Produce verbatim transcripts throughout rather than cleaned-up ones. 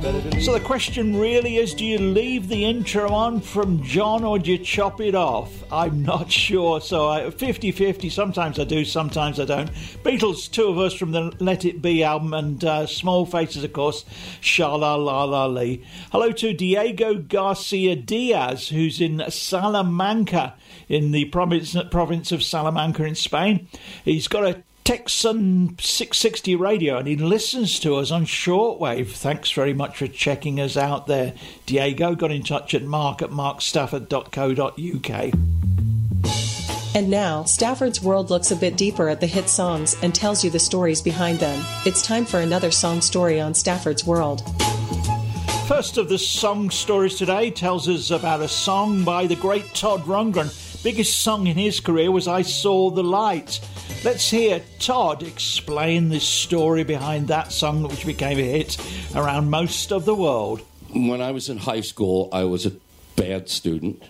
So the question really is, do you leave the intro on from John or do you chop it off? I'm not sure, so I, fifty-fifty, sometimes I do, sometimes I don't. Beatles, two of us from the Let It Be album, and uh, Small Faces, of course, Sha-La-La-La-Lee. Hello to Diego Garcia Diaz, who's in Salamanca, in the province, province of Salamanca in Spain. He's got a Texan six sixty radio and he listens to us on shortwave. Thanks very much for checking us out there, Diego. Got in touch at mark at mark stafford dot co dot uk. And now, Stafford's World looks a bit deeper at the hit songs and tells you the stories behind them. It's time for another song story on Stafford's World. First of the song stories today tells us about a song by the great Todd Rundgren. Biggest song in his career was I Saw the Light. Let's hear Todd explain the story behind that song, which became a hit around most of the world. When I was in high school, I was a bad student.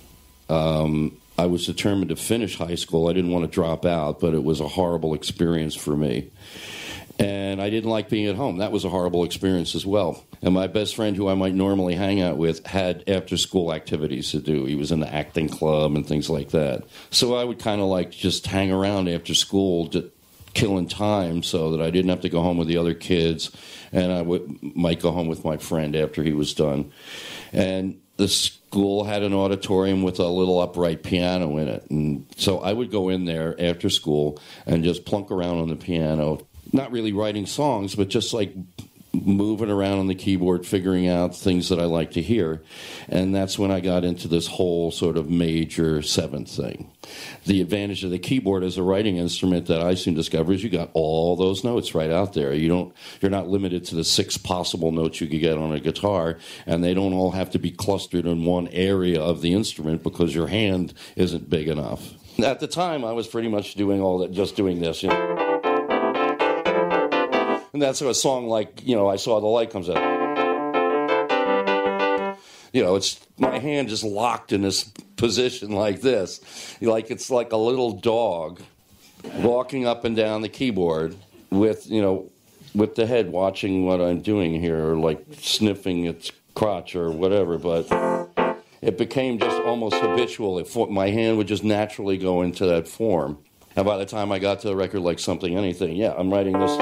Um, I was determined to finish high school. I didn't want to drop out, but it was a horrible experience for me. And I didn't like being at home. That was a horrible experience as well. And my best friend, who I might normally hang out with, had after-school activities to do. He was in the acting club and things like that. So I would kind of like just hang around after school, to, killing time so that I didn't have to go home with the other kids. And I would, might go home with my friend after he was done. And the school had an auditorium with a little upright piano in it. And so I would go in there after school and just plunk around on the piano, not really writing songs, but just like moving around on the keyboard, figuring out things that I like to hear. And that's when I got into this whole sort of major seventh thing. The advantage of the keyboard as a writing instrument that I soon discovered is you got all those notes right out there. You don't, you're not limited to the six possible notes you could get on a guitar, and they don't all have to be clustered in one area of the instrument because your hand isn't big enough. At the time, I was pretty much doing all that, just doing this, you know. And that's where a song like, you know, I Saw the Light comes out. You know, it's my hand is locked in this position like this. Like it's like a little dog walking up and down the keyboard with, you know, with the head watching what I'm doing here, or like sniffing its crotch or whatever. But it became just almost habitual. It, my hand would just naturally go into that form. And by the time I got to the record like Something Anything, yeah, I'm writing this.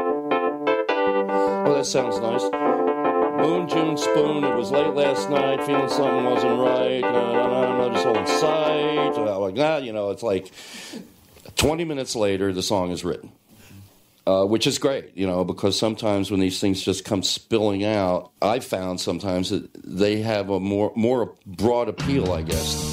Oh, that sounds nice. Moon, June, spoon, it was late last night, feeling something wasn't right, I'm just holding sight, like that, you know, it's like twenty minutes later, the song is written, uh, which is great, you know, because sometimes when these things just come spilling out, I found sometimes that they have a more, more broad appeal, I guess.